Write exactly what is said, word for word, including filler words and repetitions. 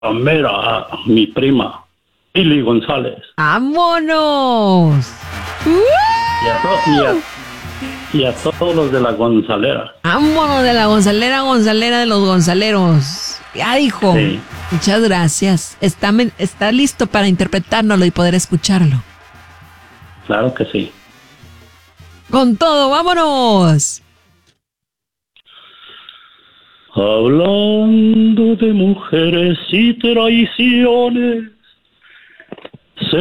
Mira, a mi prima, Pili González. ¡Vámonos! Y a, to- y, a, y a todos los de la Gonzalera. ¡Vámonos de la Gonzalera, Gonzalera de los Gonzaleros! Ya dijo. Sí. Muchas gracias. Está, men- está listo para interpretárnoslo y poder escucharlo. Claro que sí. Con todo, vámonos. Hablando de mujeres y traiciones,